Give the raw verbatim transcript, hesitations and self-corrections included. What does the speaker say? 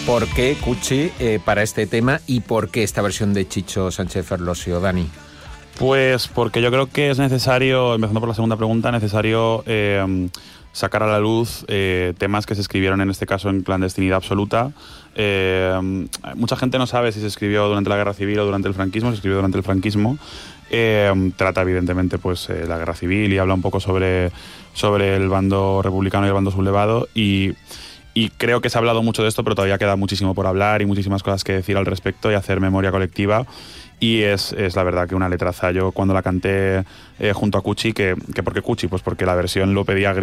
¿Por qué Cuchi eh, para este tema y por qué esta versión de Chicho Sánchez Ferlosio, Dani? Pues porque yo creo que es necesario, empezando por la segunda pregunta, necesario eh, sacar a la luz eh, temas que se escribieron en este caso en clandestinidad absoluta. Eh, mucha gente no sabe si se escribió durante la guerra civil o durante el franquismo. Se escribió durante el franquismo. Eh, trata evidentemente pues eh, la guerra civil y habla un poco sobre, sobre el bando republicano y el bando sublevado y Y creo que se ha hablado mucho de esto, pero todavía queda muchísimo por hablar y muchísimas cosas que decir al respecto y hacer memoria colectiva. Y es, es la verdad que una letraza. Yo cuando la canté eh, junto a Cuchi, que, que ¿por qué Cuchi? Pues porque la versión lo pedía